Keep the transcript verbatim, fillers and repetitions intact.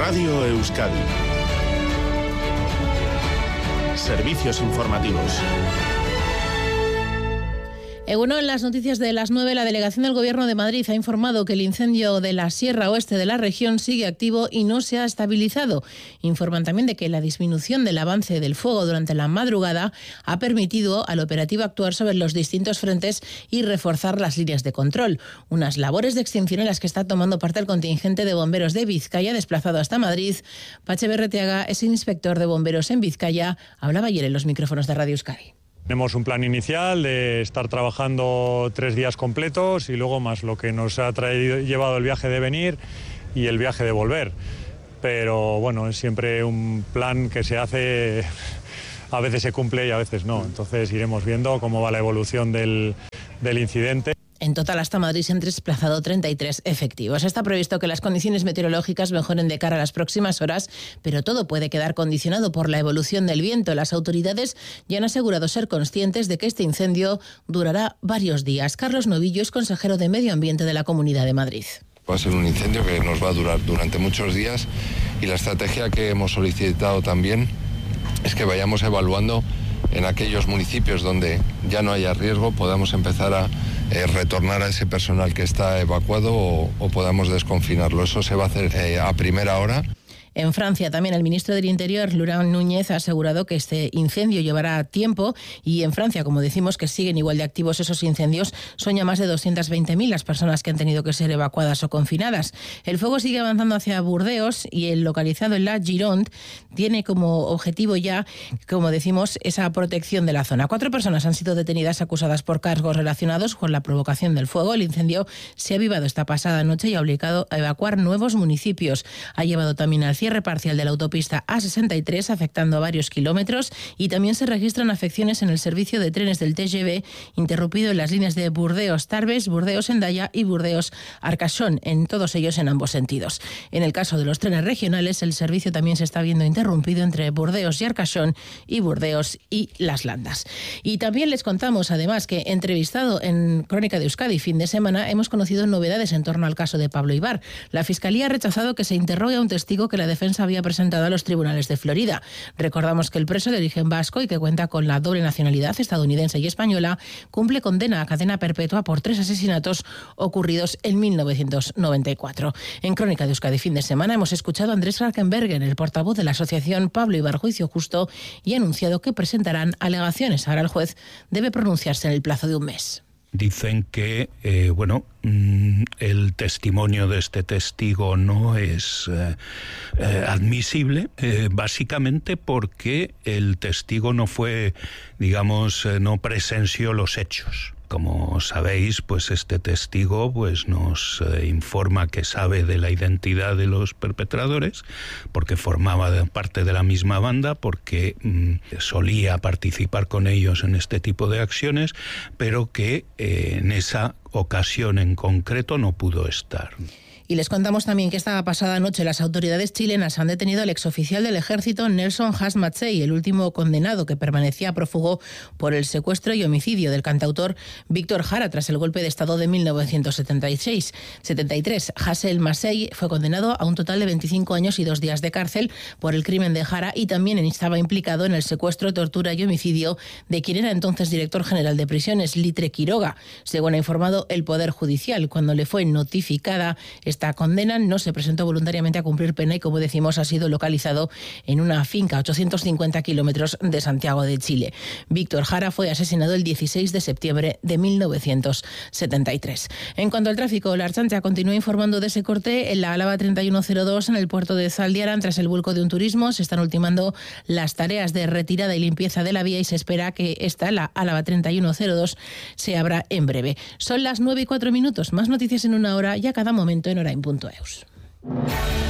Radio Euskadi. Servicios informativos. Egunon, en las noticias de las nueve, la delegación del Gobierno de Madrid ha informado que el incendio de la Sierra Oeste de la región sigue activo y no se ha estabilizado. Informan también de que la disminución del avance del fuego durante la madrugada ha permitido al operativo actuar sobre los distintos frentes y reforzar las líneas de control. Unas labores de extinción en las que está tomando parte el contingente de bomberos de Vizcaya desplazado hasta Madrid. Pache Berreteaga es inspector de bomberos en Vizcaya. Hablaba ayer en los micrófonos de Radio Euskadi. Tenemos un plan inicial de estar trabajando tres días completos y luego más lo que nos ha traído, llevado el viaje de venir y el viaje de volver. Pero bueno, es siempre un plan que se hace, a veces se cumple y a veces no. Entonces iremos viendo cómo va la evolución del, del incidente. En total, hasta Madrid se han desplazado treinta y tres efectivos. Está previsto que las condiciones meteorológicas mejoren de cara a las próximas horas, pero todo puede quedar condicionado por la evolución del viento. Las autoridades ya han asegurado ser conscientes de que este incendio durará varios días. Carlos Novillo es consejero de Medio Ambiente de la Comunidad de Madrid. Va a ser un incendio que nos va a durar durante muchos días y la estrategia que hemos solicitado también es que vayamos evaluando en aquellos municipios donde ya no haya riesgo, podamos empezar a eh, retornar a ese personal que está evacuado o, o podamos desconfinarlo. Eso se va a hacer eh, a primera hora. En Francia también el ministro del Interior, Laurent Núñez, ha asegurado que este incendio llevará tiempo y en Francia, como decimos, que siguen igual de activos esos incendios, son ya más de doscientas veinte mil las personas que han tenido que ser evacuadas o confinadas. El fuego sigue avanzando hacia Burdeos y el localizado en la Gironde tiene como objetivo ya, como decimos, esa protección de la zona. Cuatro personas han sido detenidas acusadas por cargos relacionados con la provocación del fuego. El incendio se ha avivado esta pasada noche y ha obligado a evacuar nuevos municipios. Ha llevado también al cierre parcial de la autopista A sesenta y tres, afectando a varios kilómetros, y también se registran afecciones en el servicio de trenes del T G V, interrumpido en las líneas de Burdeos-Tarbes, Burdeos-Hendaya y Burdeos-Arcachón, en todos ellos en ambos sentidos. En el caso de los trenes regionales, el servicio también se está viendo interrumpido entre Burdeos y Arcachón y Burdeos y Las Landas. Y también les contamos, además, que entrevistado en Crónica de Euskadi fin de semana, hemos conocido novedades en torno al caso de Pablo Ibar. La Fiscalía ha rechazado que se interrogue a un testigo que la defensa había presentado a los tribunales de Florida. Recordamos que el preso de origen vasco y que cuenta con la doble nacionalidad estadounidense y española cumple condena a cadena perpetua por tres asesinatos ocurridos en mil novecientos noventa y cuatro. En Crónica de Euskadi fin de semana hemos escuchado a Andrés Krakenberger, el portavoz de la asociación Pablo Ibar Juicio Justo, y ha anunciado que presentarán alegaciones. Ahora el juez debe pronunciarse en el plazo de un mes. Dicen que, eh, bueno, mmm, el testimonio de este testigo no es eh, eh, admisible, eh, básicamente porque el testigo no fue, digamos, eh, no presenció los hechos. Como sabéis, pues este testigo pues nos eh, informa que sabe de la identidad de los perpetradores, porque formaba de parte de la misma banda, porque mmm, solía participar con ellos en este tipo de acciones, pero que eh, en esa ocasión en concreto no pudo estar. Y les contamos también que esta pasada noche las autoridades chilenas han detenido al exoficial del ejército Nelson Haas Matsei, el último condenado que permanecía prófugo por el secuestro y homicidio del cantautor Víctor Jara tras el golpe de estado de mil novecientos setenta y seis. setenta y tres. Hassel Matsei fue condenado a un total de veinticinco años y dos días de cárcel por el crimen de Jara y también estaba implicado en el secuestro, tortura y homicidio de quien era entonces director general de prisiones, Litre Quiroga, según ha informado el Poder Judicial. Cuando le fue notificada esta Esta condena, no se presentó voluntariamente a cumplir pena y, como decimos, ha sido localizado en una finca a ochocientos cincuenta kilómetros de Santiago de Chile. Víctor Jara fue asesinado el dieciséis de septiembre de mil novecientos setenta y tres. En cuanto al tráfico, la Ertzaintza continúa informando de ese corte en la Álava treinta y uno cero dos en el puerto de Zaldiaran tras el vuelco de un turismo. Se están ultimando las tareas de retirada y limpieza de la vía y se espera que esta, la Álava treinta y uno cero dos, se abra en breve. Son las nueve y cuatro minutos. Más noticias en una hora y a cada momento en Orain punto eus.